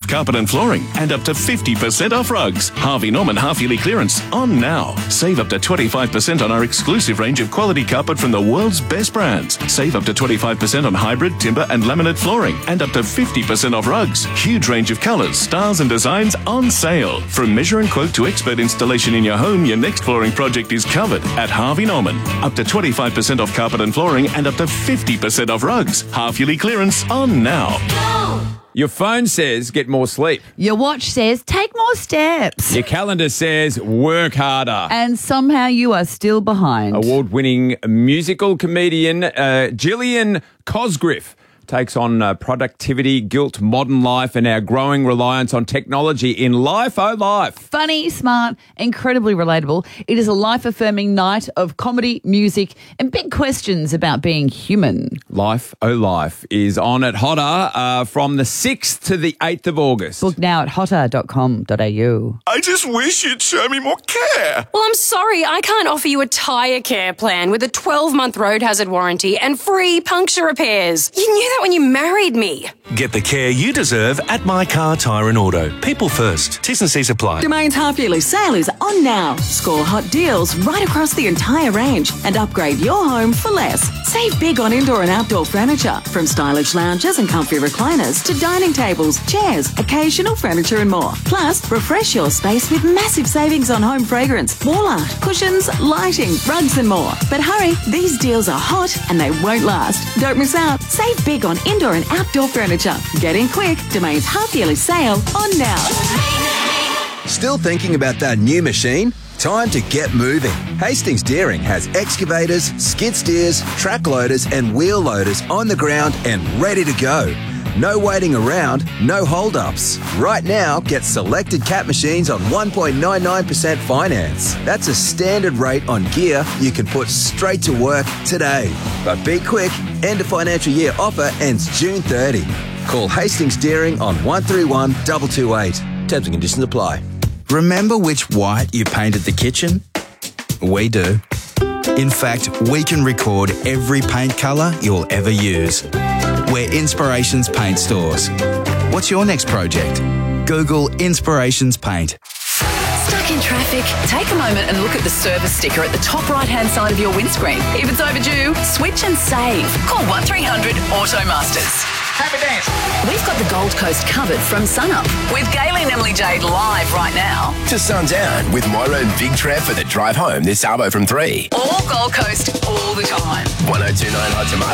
carpet and flooring and up to 50% off rugs. Harvey Norman half-yearly clearance on now. Save up to 25% on our exclusive range of quality carpet from the world's best brands. Save up to 25% on hybrid, timber and laminate flooring and up to 50% off rugs. Huge range of colours, styles and designs on sale. From measure and quote to expert installation in your home, your next flooring project is covered at Harvey Norman. Up to 25% off carpet and flooring and up to 50% off rugs. Half-yearly clearance on now. Your phone says get more sleep. Your watch says take more steps. Your calendar says work harder. And somehow you are still behind. Award-winning musical comedian Gillian Cosgriff takes on productivity, guilt, modern life, and our growing reliance on technology in Life Oh Life. Funny, smart, incredibly relatable. It is a life-affirming night of comedy, music, and big questions about being human. Life Oh Life is on at Hotter from the 6th to the 8th of August. Book now at hotter.com.au. I just wish you'd show me more care. Well, I'm sorry, I can't offer you a tyre care plan with a 12-month road hazard warranty and free puncture repairs. You knew that when you married me. Get the care you deserve at My Car, Tyre and Auto. People first. T's and C's apply. Domain's half-yearly sale is on now. Score hot deals right across the entire range and upgrade your home for less. Save big on indoor and outdoor furniture, from stylish lounges and comfy recliners to dining tables, chairs, occasional furniture and more. Plus, refresh your space with massive savings on home fragrance, wall art, cushions, lighting, rugs and more. But hurry, these deals are hot and they won't last. Don't miss out. Save big on indoor and outdoor furniture. Get in quick. Domain's half-yearly sale on now. Still thinking about that new machine? Time to get moving. Hastings Deering has excavators, skid steers, track loaders and wheel loaders on the ground and ready to go. No waiting around, no hold-ups. Right now, get selected Cat machines on 1.99% finance. That's a standard rate on gear you can put straight to work today. But be quick, end of financial year offer ends June 30. Call Hastings Deering on 131 228. Terms and conditions apply. Remember which white you painted the kitchen? We do. In fact, we can record every paint colour you'll ever use. We're Inspirations Paint Stores. What's your next project? Google Inspirations Paint. Stuck in traffic? Take a moment and look at the service sticker at the top right-hand side of your windscreen. If it's overdue, switch and save. Call 1300 Automasters. Happy dance. We've got the Gold Coast covered from sunup with Gaylene and Emily Jade live right now. To sundown with Moira and Big Trev for the drive home this arvo from 3. All Gold Coast all the time. 1029 Hot Tomato.